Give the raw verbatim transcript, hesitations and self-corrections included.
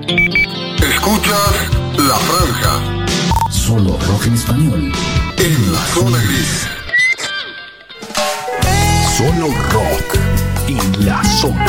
Escuchas La Franja. Solo rock en español. En la zona gris. Solo rock en la zona